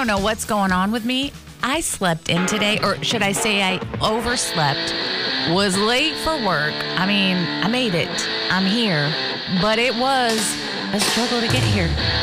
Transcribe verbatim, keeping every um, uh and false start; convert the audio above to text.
know what's going on with me. I slept in today, or should I say I overslept, was late for work. I mean, I made it. I'm here. But it was a struggle to get here.